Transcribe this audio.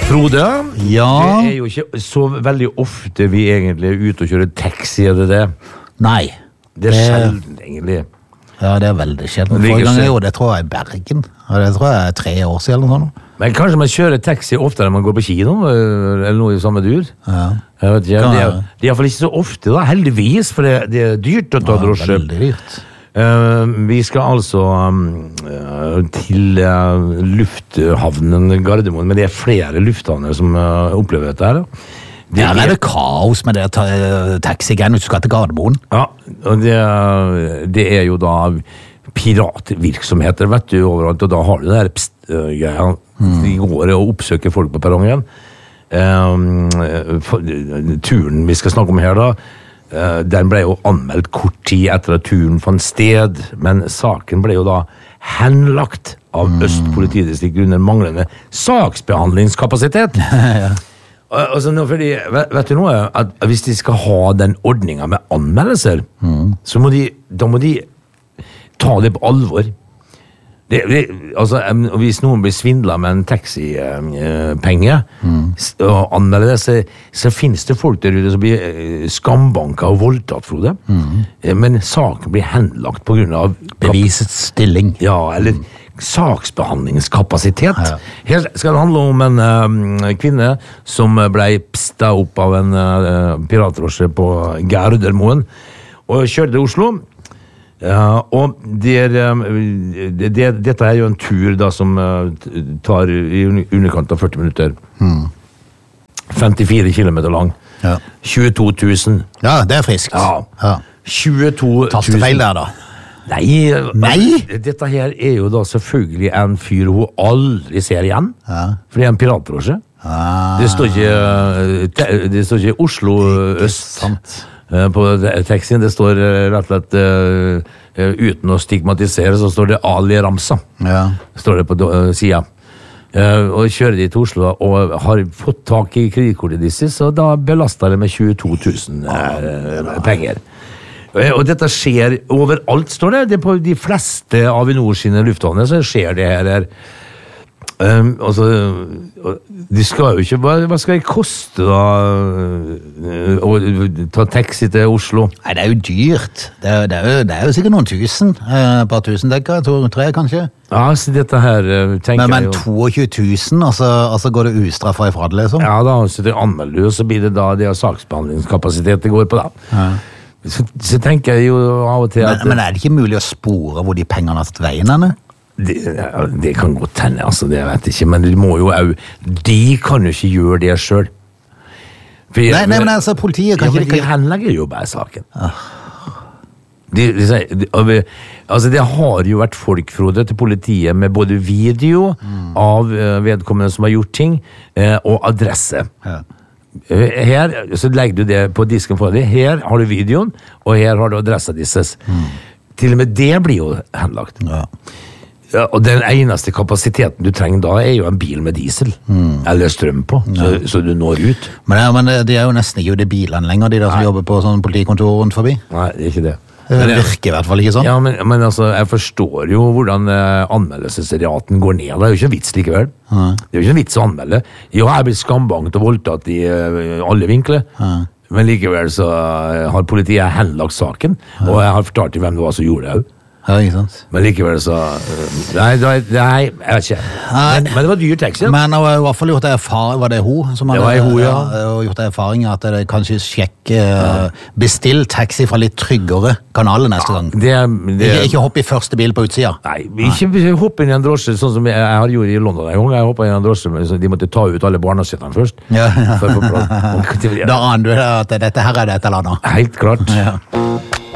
Frode, Ja? det jo ikke så veldig ofte vi egentlig ute og kjører taxi, det? Nei. Det sjelden, egentlig. Ja, det veldig sjelden. Ligger Forrige gang seg- jeg gjorde det, tror jeg, i Bergen. Og det tror jeg 3 år siden eller noe sånt. Men kanskje man kjører taxi oftere enn man går på kino, eller noe i samme dur? Ja. Jeg vet ikke, Kan det jeg- er i hvert fall ikke så ofte da, heldigvis, for det er dyrt å ta drosje. Veldig dyrt. Vi skal altså til lufthavnen Gardermoen, men det er flere lufthavner som opplever dette her. Der er det kaos med det taxi-greiene hvis du skal til Gardermoen. Ja, og det er jo da piratvirksomheter, vet du, overalt, og da har du det der greia. De går og oppsøker folk på perrongen. Turen vi skal snakke om her da, den ble jo anmeldt kort tid etter at turen fant sted, men saken ble jo da henlagt av Øst politidistrikt under manglende saksbehandlingskapasitet. Altså nå, fordi, vet du noe, at hvis de skal ha den ordningen med anmeldelser, så må de ta det på alvor. Altså, hvis noen blir svindlet med en taxipenge og anmelder det, så finnes det folk der ute som blir skambanket og voldtatt, Frode. Men saken blir henlagt på grunn av Bevisets stilling. ja, eller saksbehandlingskapasitet. Ja. Her skal det handle om en kvinne som ble psta opp av en piratdrosje på Gardermoen og kjørte til Oslo. Og dette er jo en tur da som tar i underkant av 40 minutter. 54 kilometer lang. Ja. 22 000. Ja, det er friskt. Ja. 22 000. Tastefeil der da. Nei, dette her er jo da selvfølgelig en fyr hun aldri ser igjen. Ja. For det er en piratdrosje. Det står ikke Oslo Øst sant. På taxien. Det står rett og slett uten å stigmatisere, så står det Ali Ramsa. Ja. Står det på siden. Og kjører de til Oslo og har fått tak i kredittkortet disse, så da belaster det med 22 000 penger. Og dette skjer overalt, står det. Det er på de fleste Avinor sine lufthavner, så skjer det her. Altså, de skal jo ikke, hva skal det koste da å ta taxi til Oslo? Nei, det er jo dyrt. Det er jo sikkert noen tusen. Et par tusen dekker, 2-3 kanskje. Ja, så dette her tenker Men jeg jo 22 000, altså går det ustraffa ifra det, liksom? ja da, så det anmelder du, og så blir det da det saksbehandlingskapasitet det går på da. Så tenker jeg jo av og til at Men er det ikke mulig å spore hvor de pengene har tatt veien henne? det kan godt hende, altså, det vet jeg ikke, men de kan jo ikke gjøre det selv. Nei, men altså, politiet kan men de ikke... henlegger jo bare saken. Altså, det har jo vært folk, Frode, til politiet med både video av vedkommende som har gjort ting, og adresse. Ja. Her, så legger du det på disken for deg. Her har du videoen, og her har du adressa disses. Til og med det blir jo henlagt. Ja. Ja, og den eneste kapasiteten du trenger da er jo en bil med diesel eller strøm på, så du når ut. Men de er jo nesten ikke ute i bilene lenger, de der som jobber på sånn politikontor rundt forbi. Nei, det er ikke det. Det virker i hvert fall ikke sånn. Ja, men altså, jeg forstår jo hvordan anmeldelsesraten går ned. Det er jo ikke en vits likevel. Det er jo ikke en vits å anmelde. Jo, jeg blir skambankt og voldtatt i alle vinkler. Men likevel så har politiet henlagt saken, og jeg har fortalt til hvem det var som gjorde det også. Ja, ikke sant? Men likevel så nei, jeg vet ikke. Men det var dyr taxi. Men jeg har i hvert fall gjort erfaring, var det hun? Som Det var hun, ja. Og gjort erfaring at det kanskje sjekke, bestill taxi fra litt tryggere kanaler neste gang. Ikke hopp i første bil på utsida. Nei, ikke hopp inn i en drosje, sånn som jeg har gjort i London en gang. Jeg hoppet inn i en drosje, men de måtte ta ut alle barnesettene først. Ja. For å få plass. Da aner du at dette her er det et eller annet. Helt klart. Ja.